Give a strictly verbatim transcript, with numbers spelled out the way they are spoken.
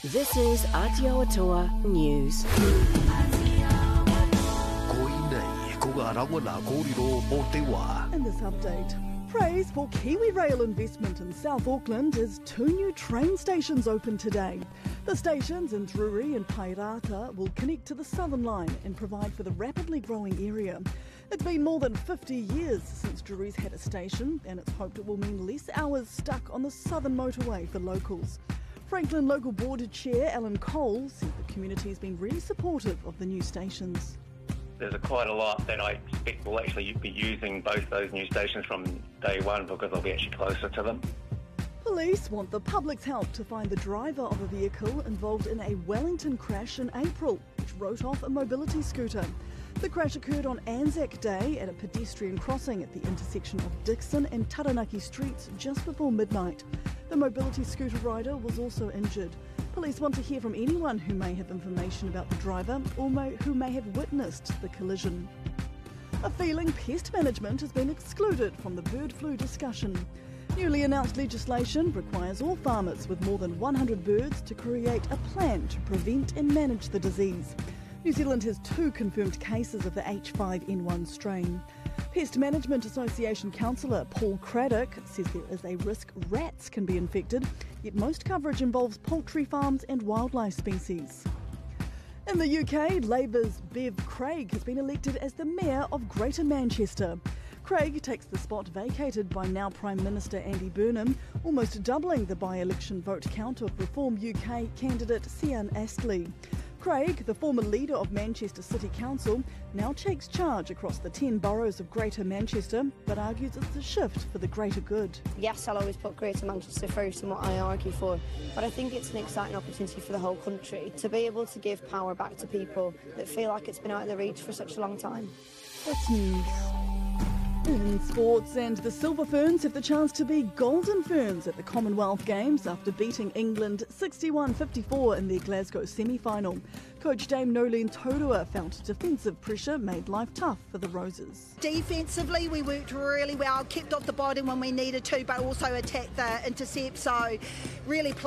This is Aotearoa News. In this update, praise for Kiwi Rail investment in South Auckland as two new train stations open today. The stations in Drury and Pairata will connect to the Southern Line and provide for the rapidly growing area. It's been more than fifty years since Drury's had a station, and it's hoped it will mean less hours stuck on the Southern Motorway for locals. Franklin Local Board Chair Alan Cole said the community has been really supportive of the new stations. There's a quite a lot that I expect will actually be using both those new stations from day one because they'll be actually closer to them. Police want the public's help to find the driver of a vehicle involved in a Wellington crash in April, which wrote off a mobility scooter. The crash occurred on Anzac Day at a pedestrian crossing at the intersection of Dixon and Taranaki Streets just before midnight. The mobility scooter rider was also injured. Police want to hear from anyone who may have information about the driver or may, who may have witnessed the collision. A feeling pest management has been excluded from the bird flu discussion. Newly announced legislation requires all farmers with more than one hundred birds to create a plan to prevent and manage the disease. New Zealand has two confirmed cases of the H five N one strain. Pest Management Association councillor Paul Craddock says there is a risk rats can be infected, yet most coverage involves poultry farms and wildlife species. In the U K, Labour's Bev Craig has been elected as the Mayor of Greater Manchester. Craig takes the spot vacated by now Prime Minister Andy Burnham, almost doubling the by-election vote count of Reform U K candidate Sian Astley. Craig, the former leader of Manchester City Council, now takes charge across the ten boroughs of Greater Manchester, but argues it's a shift for the greater good. Yes, I'll always put Greater Manchester first and what I argue for, but I think it's an exciting opportunity for the whole country to be able to give power back to people that feel like it's been out of their reach for such a long time. That's news. In sports, and the Silver Ferns have the chance to be Golden Ferns at the Commonwealth Games after beating England sixty-one fifty-four in their Glasgow semi-final. Coach Dame Nolene Taurua felt defensive pressure made life tough for the Roses. Defensively, we worked really well, kept off the bottom when we needed to, but also attacked the intercept, so really